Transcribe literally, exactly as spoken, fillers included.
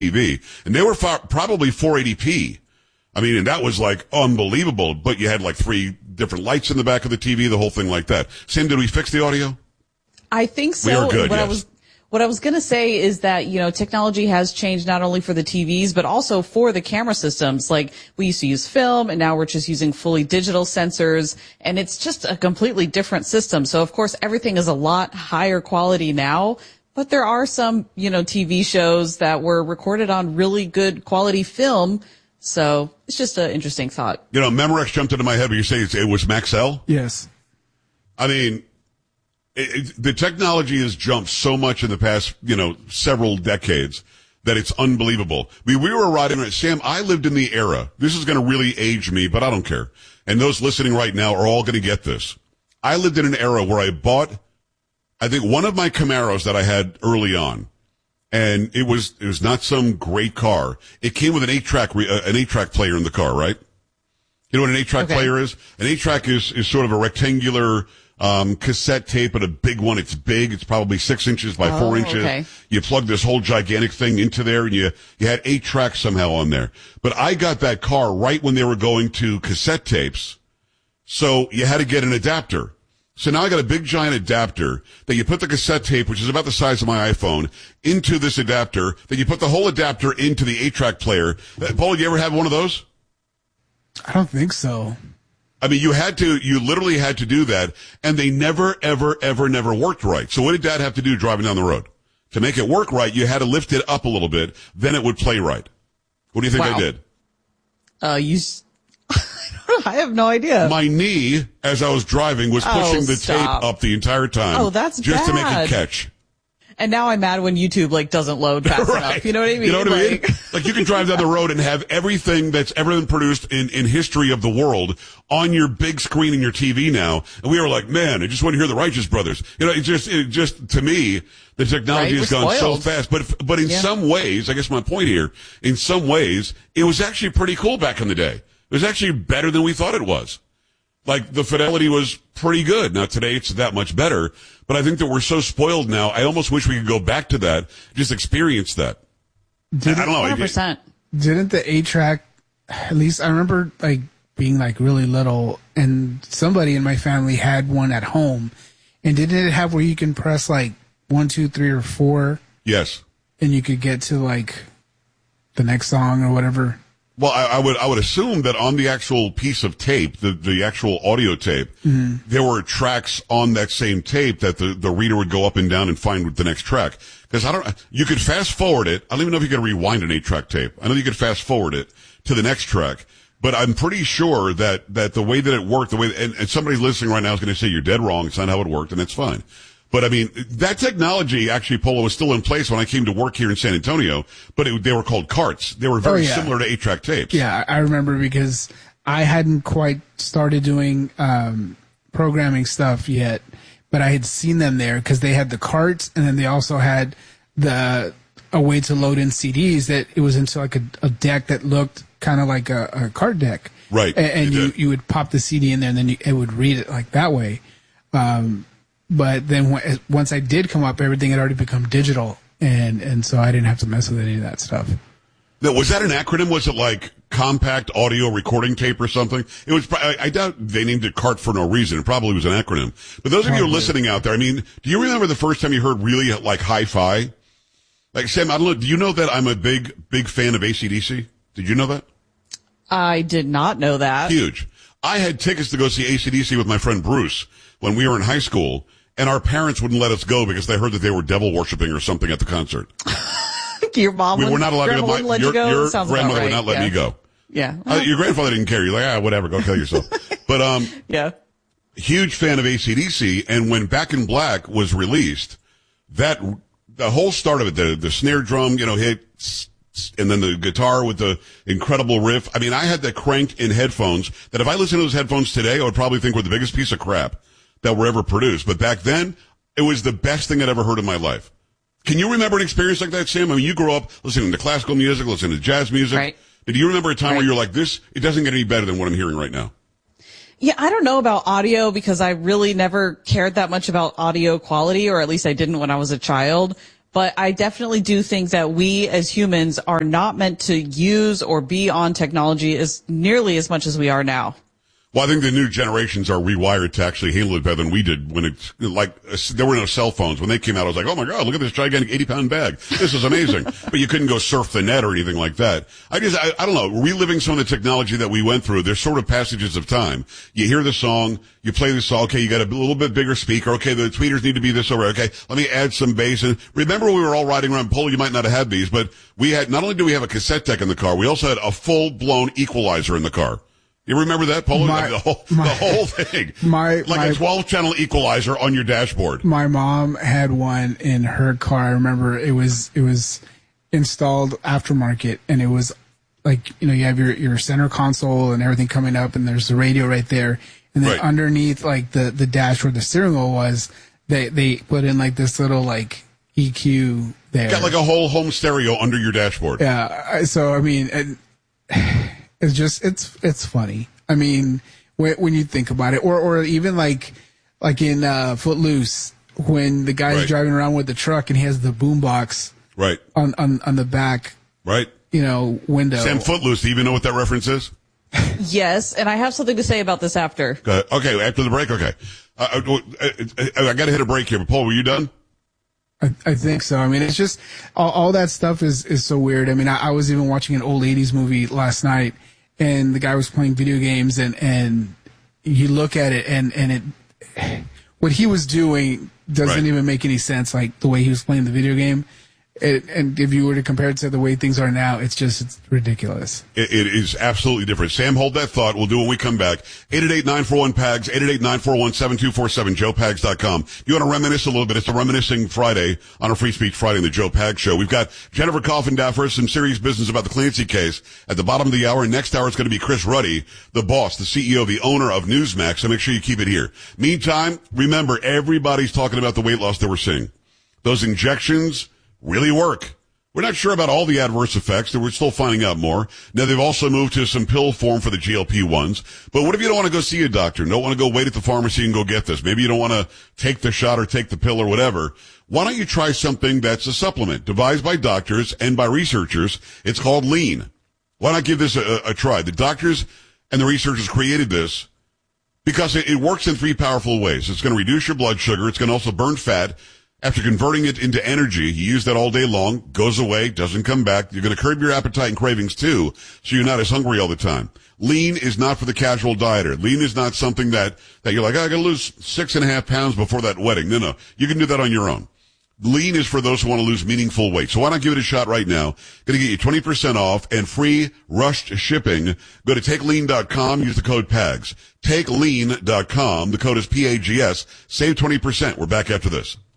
T V, and they were far, probably four eighty p. I mean, and that was like unbelievable, but you had like three different lights in the back of the T V, the whole thing like that. Sam, did we fix the audio? I think so. We are good, what yes. I was, what I was going to say is that, you know, technology has changed not only for the T Vs, but also for the camera systems. Like, we used to use film, and now we're just using fully digital sensors, and it's just a completely different system. So, of course, everything is a lot higher quality now. But there are some, you know, T V shows that were recorded on really good quality film. So it's just an interesting thought. You know, Memorex jumped into my head, but you say it was Maxell? Yes. I mean, it, it, the technology has jumped so much in the past, you know, several decades that it's unbelievable. We, we were riding, Sam, I lived in the era. This is going to really age me, but I don't care. And those listening right now are all going to get this. I lived in an era where I bought, I think, one of my Camaros that I had early on, and it was it was not some great car. It came with an eight-track re, uh, an eight-track player in the car, right? You know what an eight-track okay. player is? An eight-track is is sort of a rectangular um cassette tape, but a big one. It's big. It's probably six inches by oh, four inches. Okay. You plug this whole gigantic thing into there, and you you had eight tracks somehow on there. But I got that car right when they were going to cassette tapes, so you had to get an adapter. So now I got a big giant adapter that you put the cassette tape, which is about the size of my iPhone, into this adapter. Then you put the whole adapter into the eight-track player. Uh, Paul, you ever have one of those? I don't think so. I mean, you had to, you literally had to do that, and they never, ever, ever, never worked right. So what did Dad have to do driving down the road? To make it work right, you had to lift it up a little bit, then it would play right. What do you think wow. I did? Uh, you... I have no idea. My knee, as I was driving, was pushing oh, the stop. tape up the entire time. Oh, that's just bad. to make it catch. And now I'm mad when YouTube like doesn't load fast right. enough. You know what I mean? You know what like, I mean? Like you can drive down the road and have everything that's ever been produced in, in history of the world on your big screen in your T V now. And we were like, man, I just want to hear the Righteous Brothers. You know, it just, it just, to me, the technology right? has We're gone spoiled. so fast. But, but in yeah. some ways, I guess my point here, in some ways, it was actually pretty cool back in the day. It was actually better than we thought it was. Like, the fidelity was pretty good. Now, today it's that much better, but I think that we're so spoiled now, I almost wish we could go back to that, just experience that. Did I don't know. one hundred percent. Didn't the eight-track, at least I remember, like, being, like, really little, and somebody in my family had one at home, and didn't it have where you can press, like, one, two, three, or four? Yes. And you could get to, like, the next song or whatever? Well, I, I would I would assume that on the actual piece of tape, the, the actual audio tape, mm-hmm. there were tracks on that same tape that the, the reader would go up and down and find the next track. Because I don't, you could fast forward it. I don't even know if you could rewind an eight track tape. I know you could fast forward it to the next track. But I'm pretty sure that, that the way that it worked, the way, and, and somebody listening right now is going to say you're dead wrong. It's not how it worked, and that's fine. But I mean, that technology actually, Polo, was still in place when I came to work here in San Antonio, but it, they were called carts. They were very oh, yeah. similar to eight-track tapes. Yeah, I remember because I hadn't quite started doing um programming stuff yet, but I had seen them there because they had the carts, and then they also had the a way to load in C Ds that it was into like a, a deck that looked kind of like a, a card deck. Right. And, and you, you would pop the C D in there, and then you, it would read it like that way. Um But then when, once I did come up, everything had already become digital, and, and so I didn't have to mess with any of that stuff. Now, was that an acronym? Was it like compact audio recording tape or something? It was. I, I doubt they named it CART for no reason. It probably was an acronym. But those of you who are listening out there, I mean, do you remember the first time you heard really like hi-fi? Like, Sam, I don't know. Do you know that I'm a big, big fan of A C D C? Did you know that? I did not know that. Huge. I had tickets to go see A C D C with my friend Bruce when we were in high school. And our parents wouldn't let us go because they heard that they were devil worshiping or something at the concert. Your mom we wouldn't, were not allowed to go. My, let your you go? your Sounds grandmother right. would not let yeah. me go. Yeah. Uh, your grandfather didn't care. You're like, ah, whatever, go kill yourself. But, um, yeah. huge fan of A C D C. And when Back in Black was released, that, the whole start of it, the, the snare drum, you know, hit, and then the guitar with the incredible riff. I mean, I had that cranked in headphones that if I listened to those headphones today, I would probably think were the biggest piece of crap that were ever produced. But back then, it was the best thing I'd ever heard in my life. Can you remember an experience like that, Sam? I mean, you grew up listening to classical music, listening to jazz music. Right. Did you remember a time right. where you're like, this, it doesn't get any better than what I'm hearing right now? Yeah, I don't know about audio because I really never cared that much about audio quality, or at least I didn't when I was a child. But I definitely do think that we as humans are not meant to use or be on technology as nearly as much as we are now. Well, I think the new generations are rewired to actually handle it better than we did when it's like, there were no cell phones. When they came out, I was like, oh my God, look at this gigantic eighty pound bag. This is amazing. But you couldn't go surf the net or anything like that. I just, I, I don't know, reliving some of the technology that we went through, there's sort of passages of time. You hear the song, you play the song, okay, you got a little bit bigger speaker, okay, the tweeters need to be this over, okay, let me add some bass. And remember when we were all riding around Polo, you might not have had these, but we had, not only do we have a cassette deck in the car, we also had a full-blown equalizer in the car. You remember that, Polo? My, the, whole, my, the whole thing. My, like my, a twelve channel equalizer on your dashboard. My mom had one in her car. I remember it was, it was installed aftermarket, and it was like, you know, you have your, your center console and everything coming up, and there's the radio right there. And then right. underneath, like, the, the dash where the steering wheel was, they, they put in like this little, like, E Q there. Got like a whole home stereo under your dashboard. Yeah. So, I mean, it, it's just, it's, it's funny. I mean, when, when you think about it, or, or even like, like in, uh, Footloose, when the guy's right. driving around with the truck and he has the boombox right on, on, on the back, right, you know, window. Sam, Footloose, do you even know what that reference is? Yes. And I have something to say about this after. Go ahead. Okay. After the break. Okay. Uh, I, I, I got to hit a break here, but Paul, were you done? I, I think so. I mean, it's just all, all that stuff is, is so weird. I mean, I, I was even watching an old eighties movie last night, and the guy was playing video games, and, and you look at it, and, and it, what he was doing doesn't right. even make any sense, like the way he was playing the video game. It, and if you were to compare it to the way things are now, it's just, it's ridiculous. It, it is absolutely different. Sam, hold that thought. We'll do it when we come back. eight eight eight, nine four one, P A G S, eight eight eight, nine four one, seven two four seven, joe pags dot com. You want to reminisce a little bit? It's a Reminiscing Friday on a Free Speech Friday in the Joe Pags Show. We've got Jennifer Coffindaffer, some serious business about the Clancy case at the bottom of the hour. Next hour, it's going to be Chris Ruddy, the boss, the C E O, the owner of Newsmax. So make sure you keep it here. Meantime, remember, everybody's talking about the weight loss that we're seeing. Those injections really work. We're not sure about all the adverse effects. We're still finding out more. Now, they've also moved to some pill form for the G L P ones. But what if you don't want to go see a doctor? Don't want to go wait at the pharmacy and go get this? Maybe you don't want to take the shot or take the pill or whatever. Why don't you try something that's a supplement devised by doctors and by researchers? It's called Lean. Why not give this a, a try? The doctors and the researchers created this because it, it works in three powerful ways. It's going to reduce your blood sugar. It's going to also burn fat. After converting it into energy, you use that all day long, goes away, doesn't come back. You're going to curb your appetite and cravings too, so you're not as hungry all the time. Lean is not for the casual dieter. Lean is not something that, that you're like, oh, I got to lose six and a half pounds before that wedding. No, no. You can do that on your own. Lean is for those who want to lose meaningful weight. So why not give it a shot right now? Going to get you twenty percent off and free rushed shipping. Go to take lean dot com. Use the code P A G S. take lean dot com. The code is P A G S. Save twenty percent. We're back after this.